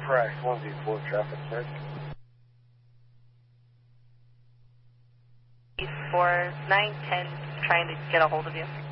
Correct, 1V4 traffic, sir. 4, 910, trying to get a hold of you.